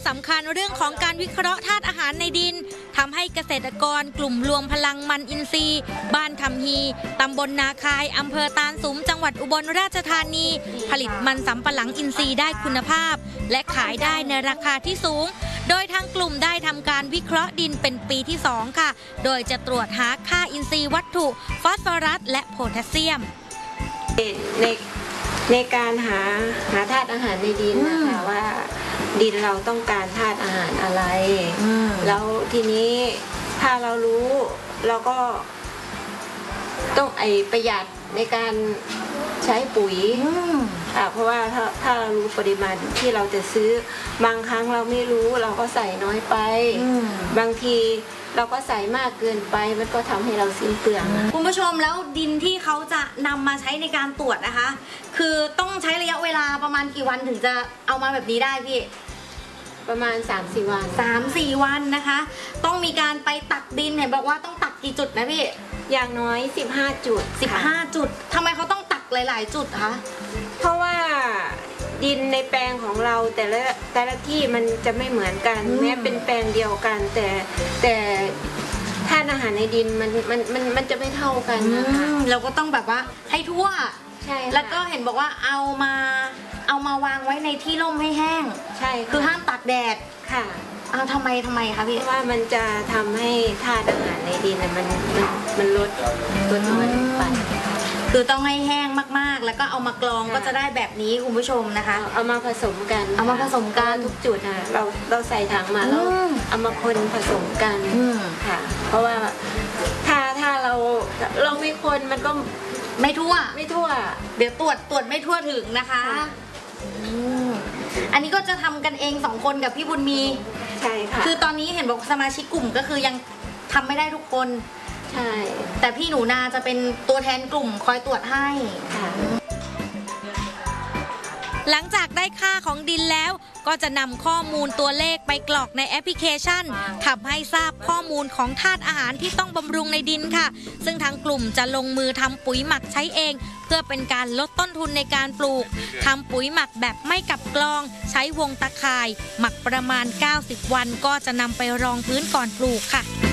สำคัญเรื่องของการวิเคราะห์ธาตุอาหารในดินทำให้เกษตรกรกลุ่มรวมพลังมันอินทรีย์บ้านทำฮีตำบลนาคายอำเภอตาลสุมจังหวัดอุบลราชธานีผลิตมันสำปะหลังอินทรีย์ได้คุณภาพและขายได้ในราคาที่สูงโดยทางกลุ่มได้ทำการวิเคราะห์ดินเป็นปีที่2ค่ะโดยจะตรวจหาค่าอินทรีย์วัตถุฟอสฟอรัสและโพแทสเซียมในการหาธาตุอาหารในดินนะคะว่าดินเราต้องการธาตุอาหารอะไรแล้วทีนี้ถ้าเรารู้เราก็ต้องประหยัดในการใช้ปุ๋ยเพราะว่าถ้าเรารู้ปริมาณที่เราจะซื้อบางครั้งเราไม่รู้เราก็ใส่น้อยไปบางทีเราก็ใส่มากเกินไปมันก็ทำให้เราสิ้นเปลืองคุณผู้ชมแล้วดินที่เขาจะนำมาใช้ในการตรวจนะคะคือต้องใช้ระยะเวลาประมาณกี่วันถึงจะเอามาแบบนี้ได้พี่ประมาณ 3-4 วัน 3-4 วันนะคะต้องมีการไปตักดินเห็นบอกว่าต้องตักกี่จุดนะพี่อย่างน้อย15 จุด 15 จุดทำไมเขาต้องตักหลายๆจุดคะเพราะว่าดินในแปลงของเราแต่ละที่มันจะไม่เหมือนกันแม้เป็นแปลงเดียวกันแต่ธาตุอาหารในดินมันจะไม่เท่ากันนะคะเราก็ต้องแบบว่าให้ทั่วใช่แล้วก็เห็นบอกว่าเอามาวางไว้ในที่ร่มให้แห้งใช่คือห้ามตากแดดค่ะทำไมคะพี่เพราะว่ามันจะทำให้ธาตุอาหารในดินมันลดตัวน้อยไปคือต้องให้แห้งมากๆแล้วก็เอามากรองก็จะได้แบบนี้คุณผู้ชมนะคะเอามาผสมกันทุกจุดนะเราใส่ถังมาแล้วเอามาคนผสมกันค่ะเพราะว่าถ้าเราไม่คนมันก็ไม่ทั่วเดี๋ยวตรวจไม่ทั่วถึงนะคะอันนี้ก็จะทำกันเอง2 คนกับพี่บุญมีใช่ค่ะคือตอนนี้เห็นบอกสมาชิกกลุ่มก็คือยังทำไม่ได้ทุกคนใช่แต่พี่หนูนาจะเป็นตัวแทนกลุ่มคอยตรวจให้หลังจากได้ค่าของดินแล้วก็จะนำข้อมูลตัวเลขไปกรอกในแอปพลิเคชันทำให้ทราบข้อมูลของธาตุอาหารที่ต้องบำรุงในดินค่ะซึ่งทางกลุ่มจะลงมือทำปุ๋ยหมักใช้เองเพื่อเป็นการลดต้นทุนในการปลูกทำปุ๋ยหมักแบบไม่กับกลองใช้วงตะข่ายหมักประมาณ90 วันก็จะนำไปรองพื้นก่อนปลูกค่ะ